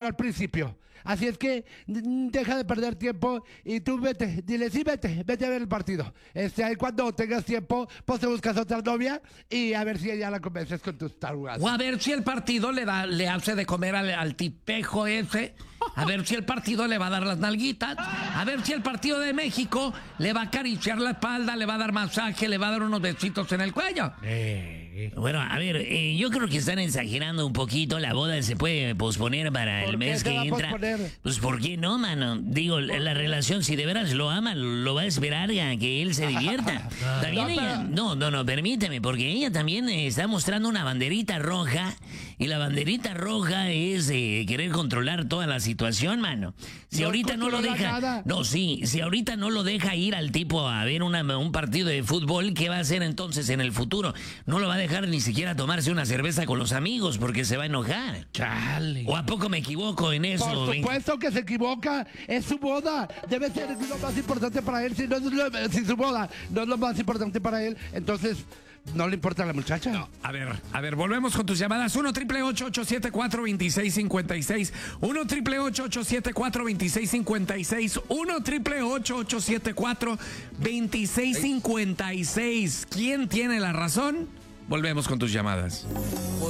al principio. Así es que deja de perder tiempo y tú vete, dile sí, vete a ver el partido. Ahí cuando tengas tiempo, pues te buscas otra novia y a ver si ella la convences con tus tarugas. O a ver si el partido le hace de comer al tipejo ese. A ver si el partido le va a dar las nalguitas. A ver si el partido de México le va a acariciar la espalda, le va a dar masaje, le va a dar unos besitos en el cuello. Bueno, a ver, yo creo que están exagerando un poquito. La boda se puede posponer para el mes que entra. Pues, ¿por qué no, mano? Digo, la relación, si de veras lo ama, lo va a esperar a que él se divierta. También ella... No, permíteme, porque ella también está mostrando una banderita roja. Y la banderita roja es querer controlar toda la situación, mano. Si ahorita no lo deja... Nada. No, sí, si ahorita no lo deja ir al tipo a ver un partido de fútbol, ¿qué va a hacer entonces en el futuro? No lo va a dejar ni siquiera tomarse una cerveza con los amigos porque se va a enojar. Chale. ¿O a poco me equivoco en eso? Por supuesto que se equivoca. Es su boda. Debe ser lo más importante para él. Si su boda no es lo más importante para él, entonces no le importa a la muchacha. No, a ver, volvemos con tus llamadas. 1-888-874-2656. 1-888-874-2656. 1-888-874-2656. ¿Quién tiene la razón? Volvemos con tus llamadas.